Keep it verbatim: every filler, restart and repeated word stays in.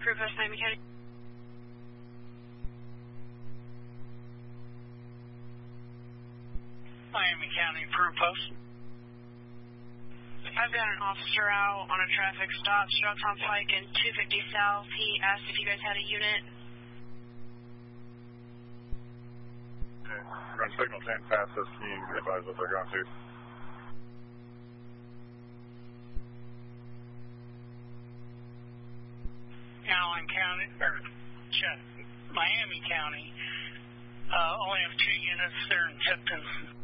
Proof Post, Miami County. Miami County Proof Post. I've got an officer out on a traffic stop, struck on Pike and two fifty South. He asked if you guys had a unit. Okay, we're going to signal ten past this. Can you advise what they're going to? Allen County, or Miami County, uh, only have two units there in Tipton.